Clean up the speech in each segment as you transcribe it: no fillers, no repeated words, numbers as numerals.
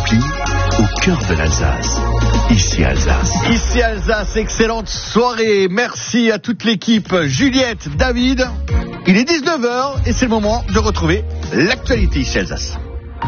pompiers au cœur de l'Alsace. Ici Alsace, excellente soirée. Merci à toute l'équipe. Juliette, David, il est 19h et c'est le moment de retrouver l'actualité ici Alsace.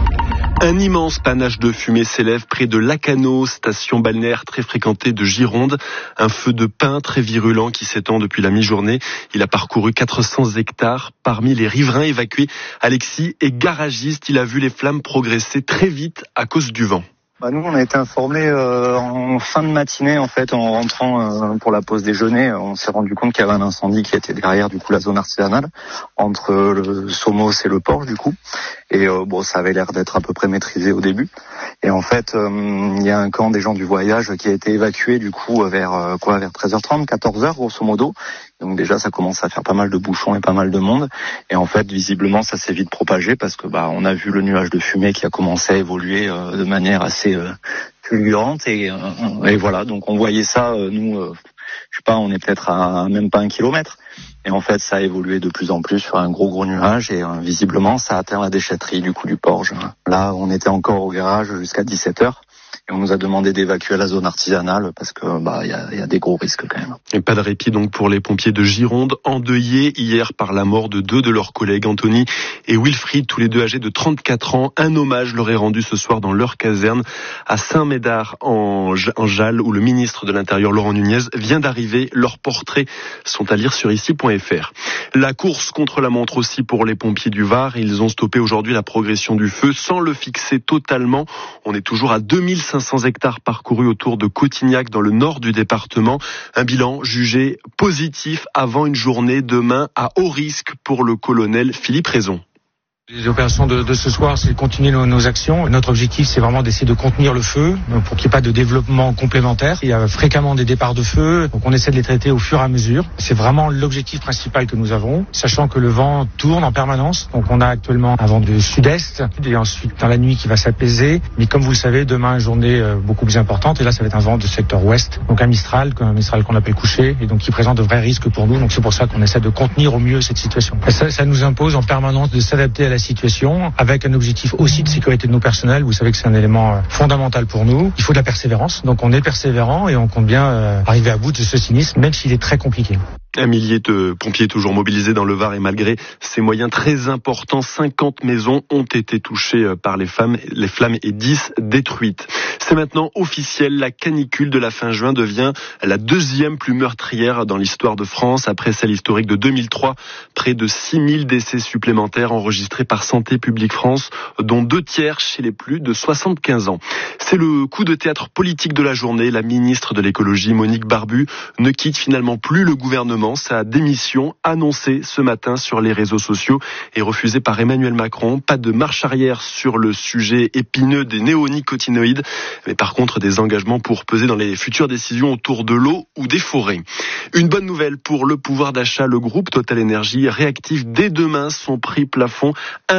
Un immense panache de fumée s'élève près de Lacanau, station balnéaire très fréquentée de Gironde. Un feu de pin très virulent qui s'étend depuis la mi-journée. Il a parcouru 400 hectares. Parmi les riverains évacués, Alexis est garagiste. Il a vu les flammes progresser très vite à cause du vent. Nous, on a été informés en fin de matinée, en fait, en rentrant pour la pause déjeuner. On s'est rendu compte qu'il y avait un incendie qui était derrière, du coup, la zone artisanale, entre le Somos et le Porche, du coup. Et ça avait l'air d'être à peu près maîtrisé au début. Et en fait, il y a un camp des gens du voyage qui a été évacué, du coup, vers 13h30, 14h, grosso modo. Donc déjà, ça commence à faire pas mal de bouchons et pas mal de monde. Et en fait, visiblement, ça s'est vite propagé parce que on a vu le nuage de fumée qui a commencé à évoluer de manière assez fulgurante. Et voilà, donc on voyait ça, nous, je sais pas, on est peut-être à même pas 1 kilomètre. Et en fait, ça a évolué de plus en plus sur un gros nuage et visiblement, ça a atteint la déchetterie du coup du Porge. Là, on était encore au garage jusqu'à 17h. Et on nous a demandé d'évacuer la zone artisanale parce que y a des gros risques quand même. Et pas de répit donc pour les pompiers de Gironde, endeuillés hier par la mort de 2 de leurs collègues, Anthony et Wilfried, tous les 2 âgés de 34 ans. Un hommage leur est rendu ce soir dans leur caserne à Saint-Médard en Jalles, où le ministre de l'Intérieur Laurent Nunez vient d'arriver. Leurs portraits sont à lire sur ici.fr. La course contre la montre aussi pour les pompiers du Var. Ils ont stoppé aujourd'hui la progression du feu sans le fixer totalement. On est toujours à 2500 hectares parcourus autour de Cotignac dans le nord du département. Un bilan jugé positif avant une journée demain à haut risque pour le colonel Philippe Raison. Les opérations de ce soir, c'est de continuer nos actions. Notre objectif, c'est vraiment d'essayer de contenir le feu pour qu'il n'y ait pas de développement complémentaire. Il y a fréquemment des départs de feu, donc on essaie de les traiter au fur et à mesure. C'est vraiment l'objectif principal que nous avons, sachant que le vent tourne en permanence. Donc on a actuellement un vent de sud-est et ensuite dans la nuit qui va s'apaiser. Mais comme vous le savez, demain, une journée beaucoup plus importante. Et là, ça va être un vent de secteur ouest, donc un Mistral qu'on appelle couché et donc qui présente de vrais risques pour nous. Donc c'est pour ça qu'on essaie de contenir au mieux cette situation. Et ça nous impose en permanence de s'adapter à la situation, avec un objectif aussi de sécurité de nos personnels. Vous savez que c'est un élément fondamental pour nous. Il faut de la persévérance, donc on est persévérant et on compte bien arriver à bout de ce sinistre, même s'il est très compliqué. 1 millier de pompiers toujours mobilisés dans le Var et malgré ces moyens très importants, 50 maisons ont été touchées par les flammes et 10 détruites. C'est maintenant officiel, la canicule de la fin juin devient la 2e plus meurtrière dans l'histoire de France, après celle historique de 2003. Près de 6000 décès supplémentaires enregistrés par Santé publique France, dont 2/3 chez les plus de 75 ans. C'est le coup de théâtre politique de la journée. La ministre de l'écologie, Monique Barbu, ne quitte finalement plus le gouvernement. Sa démission annoncée ce matin sur les réseaux sociaux est refusée par Emmanuel Macron. Pas de marche arrière sur le sujet épineux des néonicotinoïdes, mais par contre des engagements pour peser dans les futures décisions autour de l'eau ou des forêts. Une bonne nouvelle pour le pouvoir d'achat. Le groupe Total Énergie réactive dès demain son prix plafond,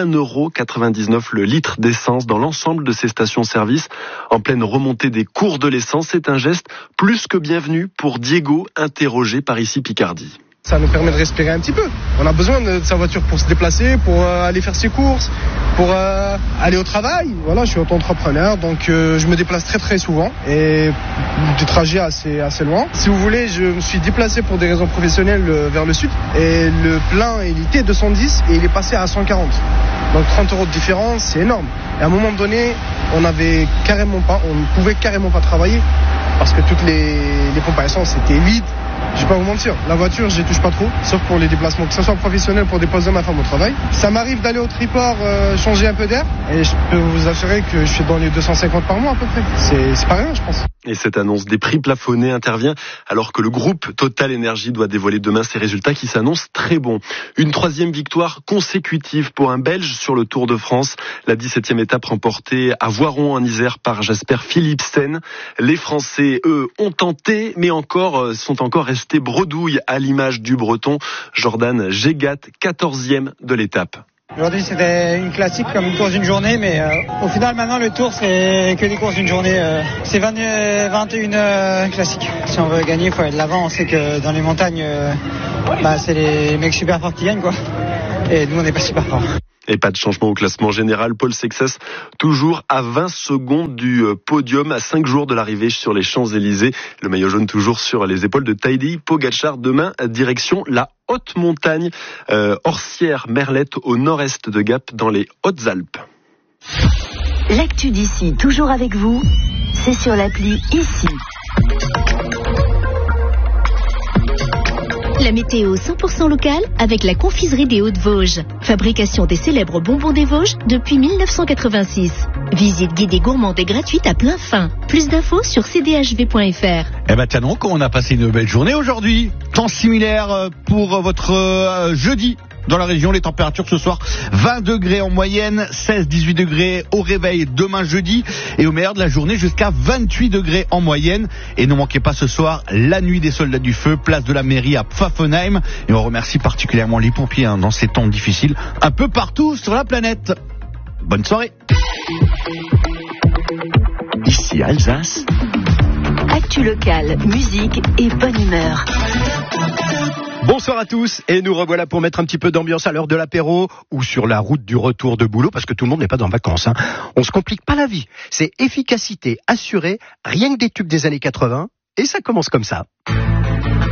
1,99 € le litre d'essence dans l'ensemble de ses stations-service. En pleine remontée des cours de l'essence, c'est un geste plus que bienvenu pour Diego, interrogé par ici Picardie. Ça nous permet de respirer un petit peu. On a besoin de sa voiture pour se déplacer, pour aller faire ses courses, pour aller au travail. Voilà, je suis auto-entrepreneur, donc je me déplace très très souvent et des trajets assez loin. Si vous voulez, je me suis déplacé pour des raisons professionnelles vers le sud et le plein, il était 210 et il est passé à 140. Donc 30 € de différence, c'est énorme. Et à un moment donné, on ne pouvait carrément pas travailler parce que toutes les pompes à essence étaient vides. Je vais pas vous mentir, la voiture, je ne touche pas trop, sauf pour les déplacements, que ce soit professionnel pour déposer ma femme au travail. Ça m'arrive d'aller au triport changer un peu d'air, et je peux vous assurer que je suis dans les 250 par mois à peu près. C'est pas rien, je pense. Et cette annonce des prix plafonnés intervient alors que le groupe Total Énergie doit dévoiler demain ses résultats qui s'annoncent très bons. Une 3e victoire consécutive pour un Belge sur le Tour de France. La 17e étape remportée à Voiron en Isère par Jasper Philipsen. Les Français, eux, ont tenté, mais sont encore restés bredouilles à l'image du Breton Jordan Gégat, 14e de l'étape. Aujourd'hui, c'était une classique comme une course d'une journée, mais au final, maintenant, le Tour, c'est que des courses d'une journée. C'est 21 classiques. Si on veut gagner, il faut aller de l'avant. On sait que dans les montagnes, c'est les mecs super forts qui gagnent, quoi. Et nous, on n'est pas super forts. Et pas de changement au classement général. Paul Sexas, toujours à 20 secondes du podium, à 5 jours de l'arrivée sur les Champs-Élysées. Le maillot jaune toujours sur les épaules de Tadej Pogačar. Demain, direction la haute montagne, Orsières-Merlette, au nord-est de Gap, dans les Hautes-Alpes. L'actu d'ici, toujours avec vous, c'est sur l'appli Ici. La météo 100% locale avec la confiserie des Hauts-de-Vosges. Fabrication des célèbres bonbons des Vosges depuis 1986. Visite guidée gourmande et gratuite à plein fin. Plus d'infos sur cdhv.fr. Eh ben tiens donc, on a passé une belle journée aujourd'hui. Temps similaire pour votre jeudi. Dans la région, les températures ce soir, 20 degrés en moyenne, 16-18 degrés au réveil demain jeudi, et au meilleur de la journée jusqu'à 28 degrés en moyenne. Et ne manquez pas ce soir la nuit des soldats du feu, place de la mairie à Pfaffenheim. Et on remercie particulièrement les pompiers dans ces temps difficiles, un peu partout sur la planète. Bonne soirée. Ici Alsace. Actu locale, musique et bonne humeur. Bonsoir à tous, et nous revoilà pour mettre un petit peu d'ambiance à l'heure de l'apéro ou sur la route du retour de boulot, parce que tout le monde n'est pas en vacances. On se complique pas la vie. C'est efficacité assurée, rien que des tubes des années 80, et ça commence comme ça.